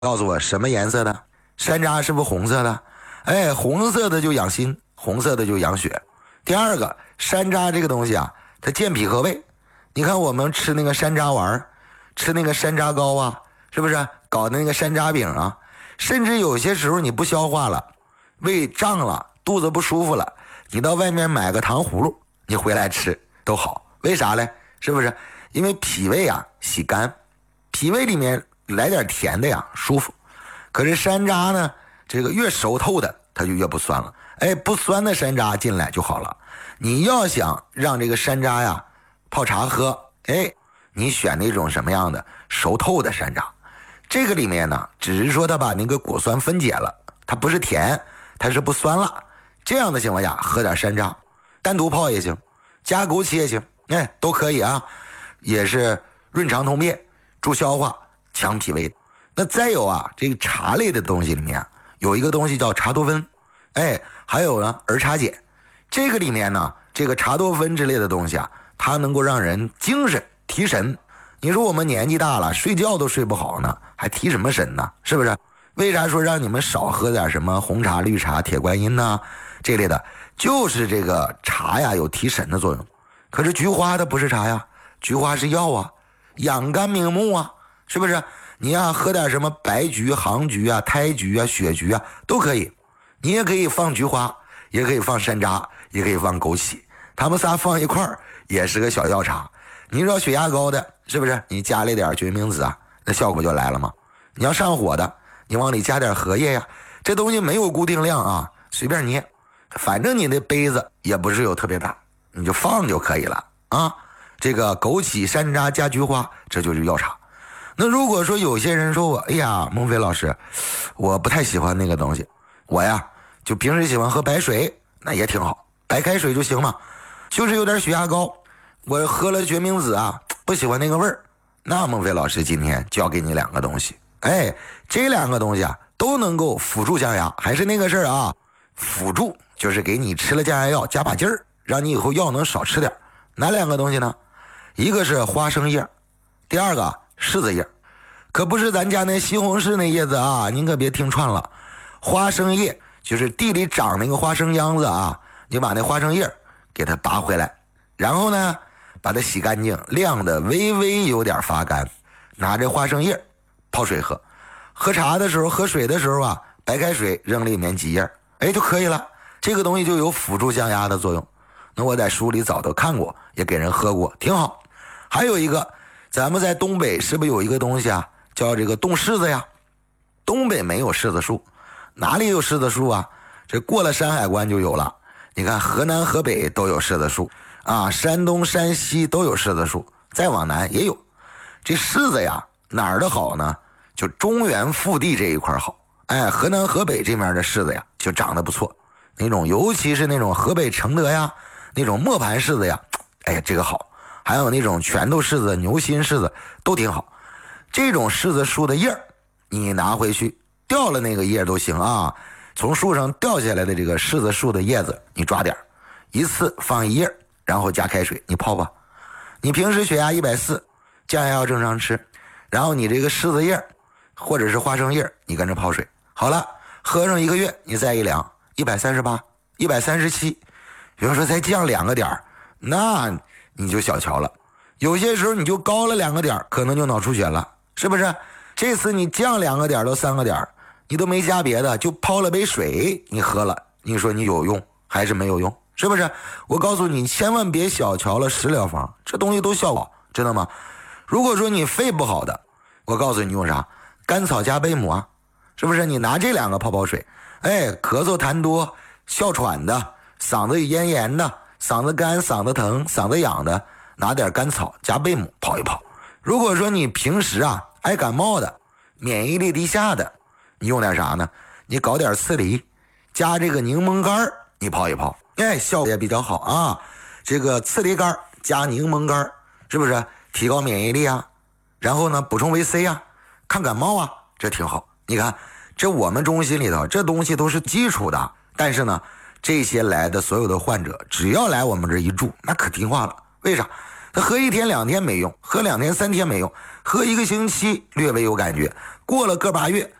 告诉我什么颜色的？山楂是不是红色的？哎，红色的就养心，红色的就养血。第二个，山楂这个东西啊，它健脾和胃。你看我们吃那个山楂丸，吃那个山楂糕啊，是不是搞那个山楂饼啊？甚至有些时候你不消化了，胃胀了，肚子不舒服了，你到外面买个糖葫芦，你回来吃都好。为啥嘞？是不是？因为脾胃啊喜甘，脾胃里面来点甜的呀舒服。可是山楂呢，这个越熟透的它就越不酸了。哎，不酸的山楂进来就好了。你要想让这个山楂呀泡茶喝，哎，你选那种什么样的熟透的山楂。这个里面呢，只是说它把那个果酸分解了，它不是甜，它是不酸了。这样的情况下喝点山楂，单独泡也行，加枸杞也行，哎，都可以啊，也是润肠通便，助消化，强脾胃的。那再有啊，这个茶类的东西里面有一个东西叫茶多酚，哎，还有呢儿茶碱。这个里面呢，这个茶多酚之类的东西啊，它能够让人精神提神。你说我们年纪大了，睡觉都睡不好呢，还提什么神呢？是不是？为啥说让你们少喝点什么红茶、绿茶、铁观音呢？这类的，就是这个茶呀有提神的作用。可是菊花它不是茶呀，菊花是药啊，养肝明目啊，是不是？你呀喝点什么白菊、杭菊啊、胎菊啊、血菊啊都可以。你也可以放菊花，也可以放山楂，也可以放枸杞，它们仨放一块儿也是个小药茶。你说血压高的，是不是？你加了点决明子啊，那效果就来了吗？你要上火的，你往里加点荷叶呀。这东西没有固定量啊，随便捏，反正你那杯子也不是有特别大，你就放就可以了啊。这个枸杞、山楂加菊花，这就是药茶。那如果说有些人说我，哎呀，孟非老师，我不太喜欢那个东西，我呀就平时喜欢喝白水，那也挺好，白开水就行嘛。就是有点血压高，我喝了决明子啊，不喜欢那个味儿。那孟非老师今天教给你两个东西，哎，这两个东西啊都能够辅助降压。还是那个事儿啊，辅助就是给你吃了降压药加把劲儿，让你以后药能少吃点。哪两个东西呢？一个是花生叶，第二个柿子叶。可不是咱家那西红柿那叶子啊，您可别听串了。花生叶就是地里长那个花生秧子啊，你把那花生叶给它拔回来，然后呢把它洗干净，晾的微微有点发干，拿这花生叶泡水喝。喝茶的时候喝水的时候啊，白开水扔里面几叶，哎就可以了。这个东西就有辅助降压的作用。那我在书里早都看过，也给人喝过，挺好。还有一个，咱们在东北是不是有一个东西啊，叫这个冻柿子呀？东北没有柿子树，哪里有柿子树啊？这过了山海关就有了。你看河南河北都有柿子树啊，山东山西都有柿子树，再往南也有。这柿子呀哪儿的好呢？就中原腹地这一块好。哎，河南河北这面的柿子呀就长得不错，那种尤其是那种河北承德呀那种磨盘柿子呀，哎呀这个好。还有那种拳头柿子、牛心柿子都挺好。这种柿子树的叶儿你拿回去掉了那个叶都行啊，从树上掉下来的这个柿子树的叶子你抓点，一次放一叶，然后加开水你泡吧。你平时血压140，降压药正常吃，然后你这个柿子叶或者是花生叶你跟着泡水，好了，喝上1个月你再一量138、137，比如说才降2个点，那你就小瞧了。有些时候你就高了2个点，可能就脑出血了，是不是？这次你降2个点到3个点，你都没加别的，就泡了杯水你喝了，你说你有用还是没有用？是不是？我告诉你，千万别小瞧了食疗方，这东西都效果，知道吗？如果说你肺不好的，我告诉你用啥？甘草加贝母啊，是不是？你拿这2个泡水，哎，咳嗽痰多、哮喘的、嗓子炎炎的、嗓子干、嗓子疼、嗓子痒的，拿点甘草加贝母泡一泡。如果说你平时啊爱感冒的、免疫力低下的，你用点啥呢？你搞点刺梨加这个柠檬干你泡一泡，哎，效果也比较好啊。这个刺梨干加柠檬干是不是提高免疫力啊？然后呢补充维 C 啊，抗感冒啊，这挺好。你看这我们中心里头这东西都是基础的，但是呢这些来的所有的患者只要来我们这一住，那可听话了。为啥？他喝1天2天没用，喝2天3天没用，喝1个星期略微有感觉， 过了个把月，